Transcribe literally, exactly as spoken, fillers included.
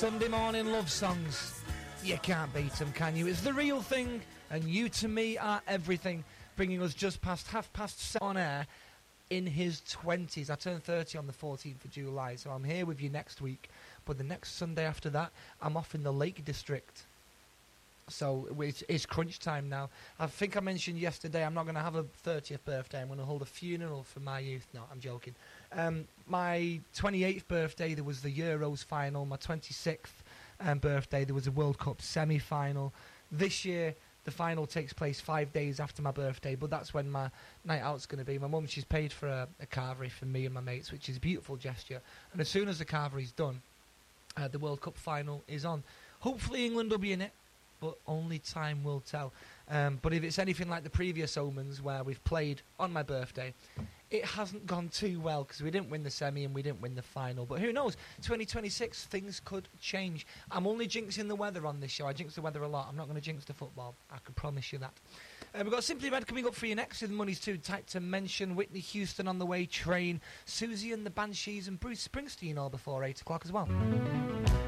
Sunday morning love songs. You can't beat them, can you? It's The Real Thing, and You To Me Are Everything, bringing us just past half past seven on air in his twenties. I turn thirty on the fourteenth of July, so I'm here with you next week. But the next Sunday after that, I'm off in the Lake District. So it's, it's crunch time now. I think I mentioned yesterday I'm not going to have a thirtieth birthday. I'm going to hold a funeral for my youth. No, I'm joking. Um, my twenty-eighth birthday, there was the Euros final. My twenty-sixth um, birthday, there was a World Cup semi-final. This year, the final takes place five days after my birthday, but that's when my night out's going to be. My mum, she's paid for a, a carvery for me and my mates, which is a beautiful gesture. And as soon as the carvery's done, uh, the World Cup final is on. Hopefully England will be in it, but only time will tell. Um, but if it's anything like the previous omens where we've played on my birthday, it hasn't gone too well because we didn't win the semi and we didn't win the final. But who knows? twenty twenty-six, things could change. I'm only jinxing the weather on this show. I jinx the weather a lot. I'm not going to jinx the football. I can promise you that. Uh, we've got Simply Red coming up for you next with Money's Too Tight to Mention. Whitney Houston on the way, Train, Susie and the Banshees and Bruce Springsteen all before eight o'clock as well.